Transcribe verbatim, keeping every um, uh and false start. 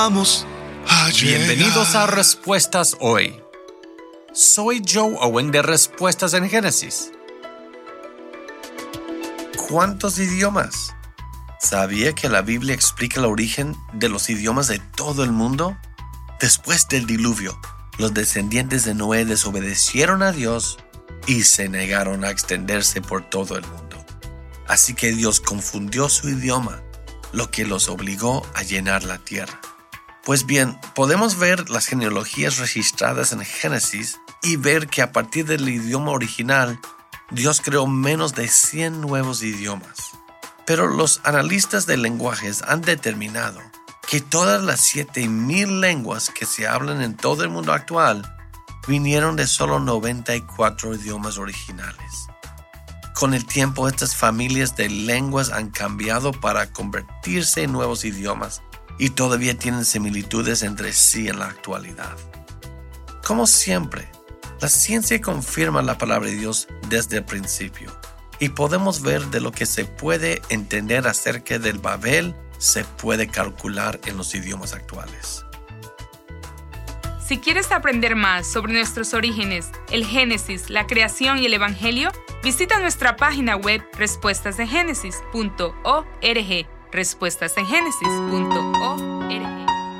Vamos a Bienvenidos a llegar. Respuestas Hoy. Soy Joe Owen de Respuestas en Génesis. ¿Cuántos idiomas? ¿Sabía que la Biblia explica el origen de los idiomas de todo el mundo? Después del diluvio, los descendientes de Noé desobedecieron a Dios y se negaron a extenderse por todo el mundo. Así que Dios confundió su idioma, lo que los obligó a llenar la tierra. Pues bien, podemos ver las genealogías registradas en Génesis y ver que a partir del idioma original, Dios creó menos de cien nuevos idiomas. Pero los analistas de lenguajes han determinado que todas las siete mil lenguas que se hablan en todo el mundo actual vinieron de solo noventa y cuatro idiomas originales. Con el tiempo, estas familias de lenguas han cambiado para convertirse en nuevos idiomas y todavía tienen similitudes entre sí en la actualidad. Como siempre, la ciencia confirma la palabra de Dios desde el principio y podemos ver de lo que se puede entender acerca del Babel se puede calcular en los idiomas actuales. Si quieres aprender más sobre nuestros orígenes, el Génesis, la creación y el Evangelio, visita nuestra página web respuestas en génesis punto org. respuestas en génesis punto org.